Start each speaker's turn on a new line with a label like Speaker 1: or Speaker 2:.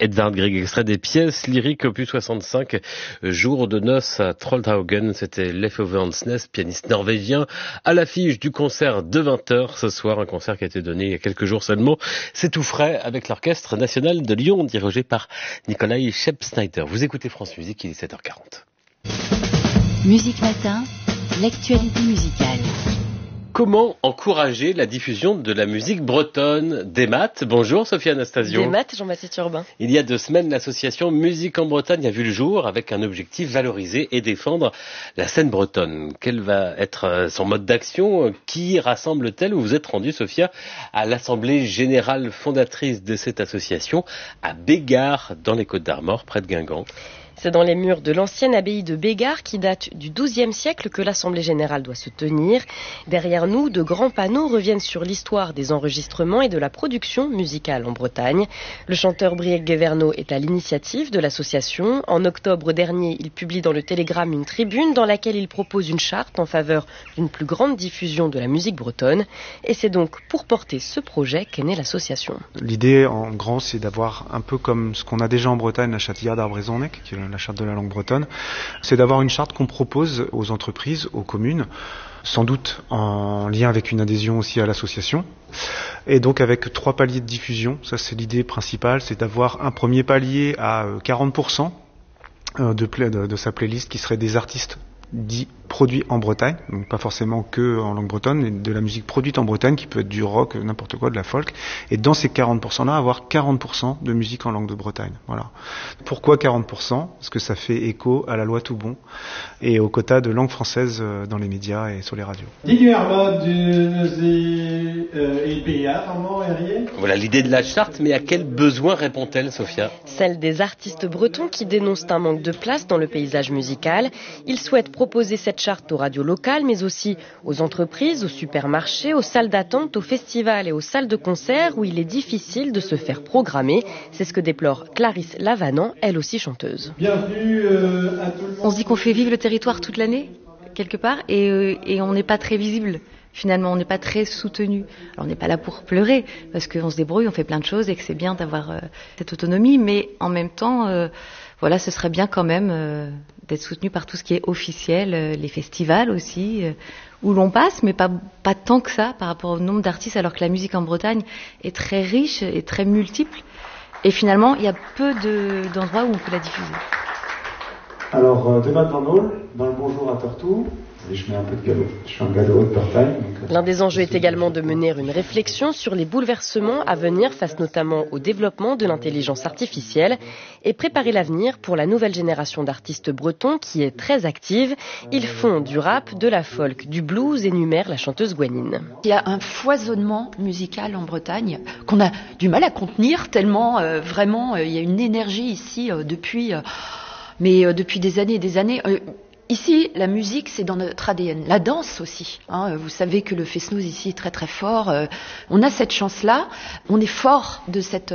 Speaker 1: Edvard Grieg, extrait des pièces lyriques opus 65, Jour de noces à Trollhaugen. C'était Leif Ove Ansnes, pianiste norvégien, à l'affiche du concert de 20h ce soir, un concert qui a été donné il y a quelques jours seulement. C'est tout frais avec l'Orchestre National de Lyon, dirigé par Nikolai Schepp-Snyder. Vous écoutez France Musique, il est 7h40.
Speaker 2: Musique Matin, l'actualité musicale.
Speaker 1: Comment encourager la diffusion de la musique bretonne? Desmat, bonjour Sophie Anastasio.
Speaker 3: Desmat, Jean-Baptiste Urbain.
Speaker 1: Il y a 2 semaines, l'association Musique en Bretagne a vu le jour avec un objectif: valoriser et défendre la scène bretonne. Quel va être son mode d'action? Qui rassemble-t-elle? Vous êtes rendue, Sophia, à l'assemblée générale fondatrice de cette association à Bégard, dans les Côtes-d'Armor, près de Guingamp.
Speaker 3: C'est dans les murs de l'ancienne abbaye de Bégard, qui date du XIIe siècle, que l'Assemblée générale doit se tenir. Derrière nous, de grands panneaux reviennent sur l'histoire des enregistrements et de la production musicale en Bretagne. Le chanteur Brieg Guéverneau est à l'initiative de l'association. En octobre dernier, il publie dans le Télégramme une tribune dans laquelle il propose une charte en faveur d'une plus grande diffusion de la musique bretonne. Et c'est donc pour porter ce projet qu'est née l'association.
Speaker 4: L'idée, en grand, c'est d'avoir un peu comme ce qu'on a déjà en Bretagne, la châtillade d'Arbrezonnec, qui est la charte de la langue bretonne, c'est d'avoir une charte qu'on propose aux entreprises, aux communes, sans doute en lien avec une adhésion aussi à l'association, et donc avec 3 paliers de diffusion. Ça, c'est l'idée principale, c'est d'avoir un premier palier à 40% de sa playlist qui serait des artistes dits produits en Bretagne, donc pas forcément que en langue bretonne, mais de la musique produite en Bretagne, qui peut être du rock, n'importe quoi, de la folk, et dans ces 40%-là, avoir 40% de musique en langue de Bretagne. Voilà. Pourquoi 40%? Parce que ça fait écho à la loi Toubon et au quota de langue française dans les médias et sur les radios.
Speaker 1: Voilà l'idée de la charte, mais à quel besoin répond-elle, Sophia?
Speaker 3: Celle des artistes bretons qui dénoncent un manque de place dans le paysage musical. Ils souhaitent proposer cette charte aux radios locales, mais aussi aux entreprises, aux supermarchés, aux salles d'attente, aux festivals et aux salles de concert où il est difficile de se faire programmer. C'est ce que déplore Clarisse Lavanant, elle aussi chanteuse.
Speaker 5: Bienvenue à tout le monde.
Speaker 6: On se dit qu'on fait vivre le territoire toute l'année, quelque part, et on n'est pas très visible. Finalement, on n'est pas très soutenu. Alors, on n'est pas là pour pleurer, parce qu'on se débrouille, on fait plein de choses et que c'est bien d'avoir cette autonomie, mais en même temps, voilà, ce serait bien quand même d'être soutenu par tout ce qui est officiel, les festivals aussi, où l'on passe, mais pas tant que ça par rapport au nombre d'artistes, alors que la musique en Bretagne est très riche et très multiple. Et finalement, il y a peu d'endroits où on peut la diffuser.
Speaker 5: Alors, Desmat dans le Bonjour à Tortou, et je mets un peu de galop. Je suis un galop de Bretagne.
Speaker 3: L'un des enjeux est également de mener une réflexion sur les bouleversements à venir face notamment au développement de l'intelligence artificielle et préparer l'avenir pour la nouvelle génération d'artistes bretons qui est très active. Ils font du rap, de la folk, du blues, énumère la chanteuse Gwenine.
Speaker 7: Il y a un foisonnement musical en Bretagne qu'on a du mal à contenir tellement vraiment il y a une énergie ici depuis des années et des années. Ici, la musique, c'est dans notre ADN. La danse aussi. Vous savez que le fest-noz ici est très très fort. On a cette chance-là. On est fort de cette